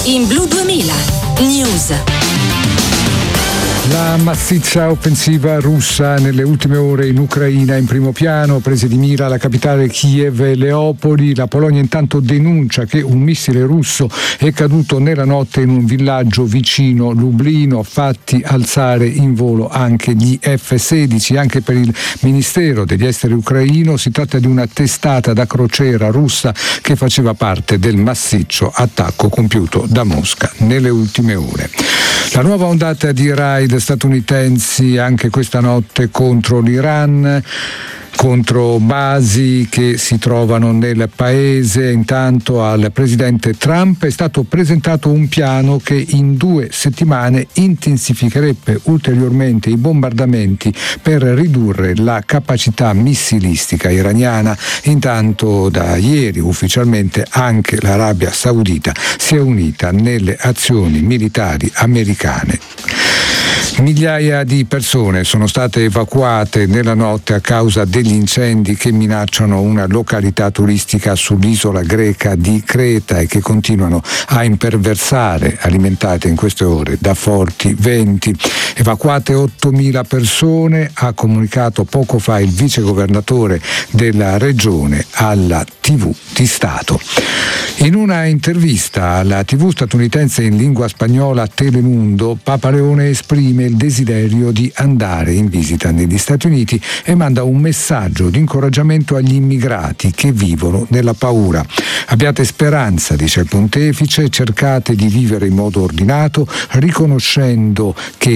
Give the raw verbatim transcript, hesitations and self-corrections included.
In Blu duemila News. La massiccia offensiva russa nelle ultime ore in Ucraina in primo piano, prese di mira la capitale Kiev e Leopoli. La Polonia intanto denuncia che un missile russo è caduto nella notte in un villaggio vicino Lublino, fatti alzare in volo anche gli F sedici. Anche per il Ministero degli Esteri ucraino si tratta di una testata da crociera russa che faceva parte del massiccio attacco compiuto da Mosca nelle ultime ore. La nuova ondata di raid statunitensi anche questa notte contro l'Iran, contro basi che si trovano nel paese. Intanto al presidente Trump è stato presentato un piano che in due settimane intensificherebbe ulteriormente i bombardamenti per ridurre la capacità missilistica iraniana. Intanto da ieri ufficialmente anche l'Arabia Saudita si è unita nelle azioni militari americane. Migliaia di persone sono state evacuate nella notte a causa degli incendi che minacciano una località turistica sull'isola greca di Creta e che continuano a imperversare, alimentate in queste ore da forti venti. Evacuate ottomila persone, ha comunicato poco fa il vicegovernatore della regione alla tivù di Stato. In una intervista alla tivù statunitense in lingua spagnola Telemundo, Papa Leone esprime il desiderio di andare in visita negli Stati Uniti e manda un messaggio di incoraggiamento agli immigrati che vivono nella paura. Abbiate speranza, dice il pontefice, cercate di vivere in modo ordinato, riconoscendo che